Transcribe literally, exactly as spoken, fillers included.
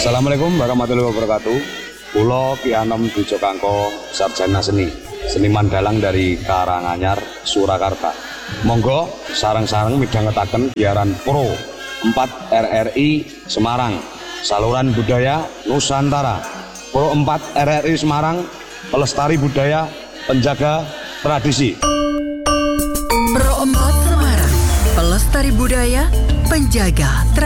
Assalamualaikum warahmatullahi wabarakatuh. Pulo Ki Anom Dujo Kangko, sarjana seni, seniman dalang dari Karanganyar, Surakarta. Monggo sareng-sareng midhangetaken giaran Pro empat R R I Semarang, saluran budaya Nusantara. Pro empat R R I Semarang, pelestari budaya, penjaga tradisi. Pro empat Semarang, pelestari budaya, penjaga tradisi.